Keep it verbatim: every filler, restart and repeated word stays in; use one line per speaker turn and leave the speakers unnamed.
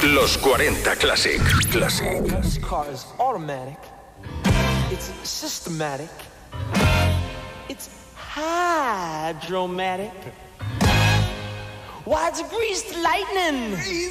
Los cuarenta Classic. Classic.
This car is automatic. It's systematic. It's hydromatic. Why, it's greased lightning.